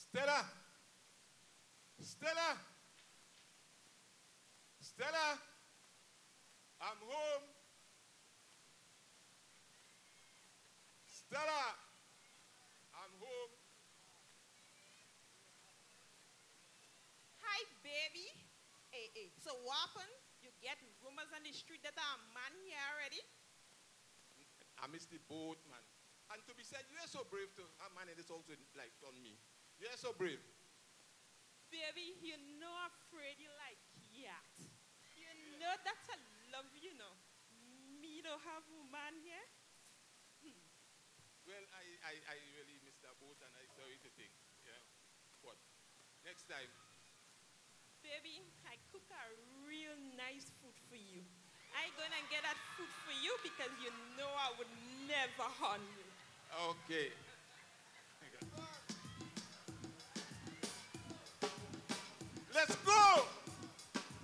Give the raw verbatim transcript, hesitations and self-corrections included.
Stella! Stella! Stella! I'm home. Stella! I'm home. Hi, baby. Hey, hey. So what happened? You get rumors on the street that I'm a man here already? I missed the boat, man. And to be said, you are so brave to have man in this house with, like, on me. You are so brave. Baby, you know I'm afraid you like cat. You know that's a love, you know. Me don't have a man here. Hmm. Well, I, I, I really missed that boat and I sorry to think. Yeah. What? Next time. Baby, I cook a real nice food for you. I gonna get that food for you because you know I would never harm you. Okay.